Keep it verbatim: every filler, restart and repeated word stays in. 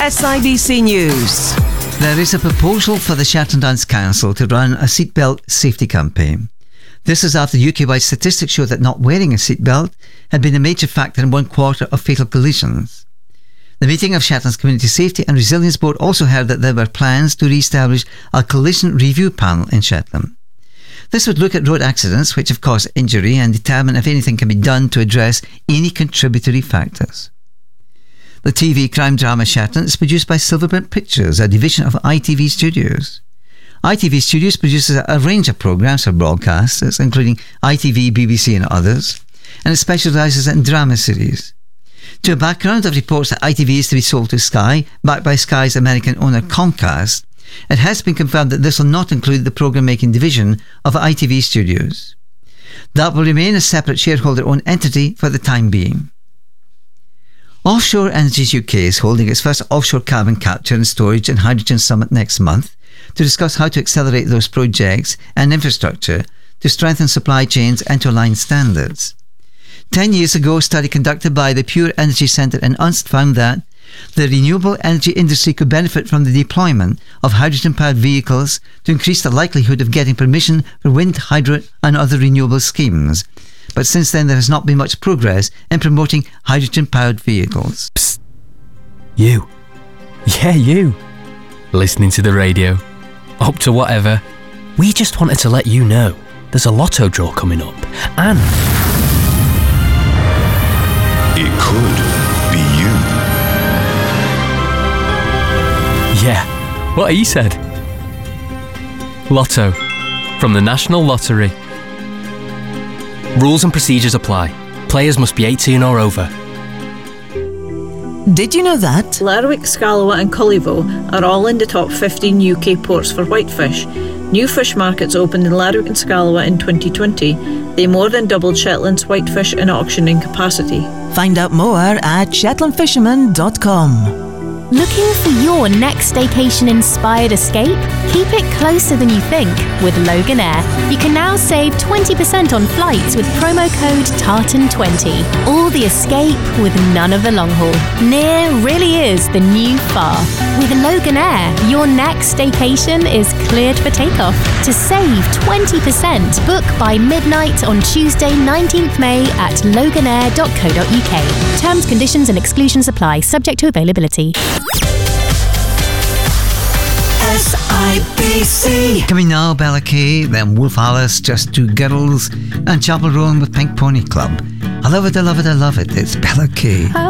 S I B C News. There is a proposal for the Shetland Downs Council to run a seatbelt safety campaign. This is after U K-wide statistics show that not wearing a seatbelt had been a major factor in one quarter of fatal collisions. The meeting of Shetland's Community Safety and Resilience Board also heard that there were plans to re-establish a collision review panel in Shetland. This would look at road accidents which have caused injury and determine if anything can be done to address any contributory factors. The T V crime drama Shetland is produced by Silverprint Pictures, a division of I T V Studios. I T V Studios produces a range of programmes for broadcasters, including I T V, B B C and others, and it specialises in drama series. To a background of reports that I T V is to be sold to Sky, backed by Sky's American owner Comcast, it has been confirmed that this will not include the programme-making division of I T V Studios. That will remain a separate shareholder-owned entity for the time being. Offshore Energies U K is holding its first offshore carbon capture and storage and hydrogen summit next month to discuss how to accelerate those projects and infrastructure to strengthen supply chains and to align standards. Ten years ago, a study conducted by the Pure Energy Centre in Unst found that the renewable energy industry could benefit from the deployment of hydrogen-powered vehicles to increase the likelihood of getting permission for wind, hydro and other renewable schemes. But since then, there has not been much progress in promoting hydrogen-powered vehicles. Psst. You. Yeah, you. Listening to the radio. Up to whatever. We just wanted to let you know there's a lotto draw coming up. And it could be you. Yeah, what he said. Lotto. From the National Lottery. Rules and procedures apply. Players must be eighteen or over. Did you know that Lerwick, Scalawat and Cullyville are all in the top fifteen U K ports for whitefish? New fish markets opened in Lerwick and Scalawat in twenty twenty. They more than doubled Shetland's whitefish in auctioning capacity. Find out more at shetland fisherman dot com. Looking for your next staycation-inspired escape? Keep it closer than you think with Logan Air. You can now save twenty percent on flights with promo code tartan twenty. All the escape with none of the long haul. Near really is the new far. With Logan Air, your next staycation is cleared for takeoff. To save twenty percent, book by midnight on Tuesday, nineteenth May at loganair dot co dot uk. Terms, conditions and exclusions apply, subject to availability. S I B C. Coming now, Bella Kay, then Wolf Alice, Just Two Girls, and Chapel Roan with Pink Pony Club. I love it, I love it, I love it. It's Bella Kay.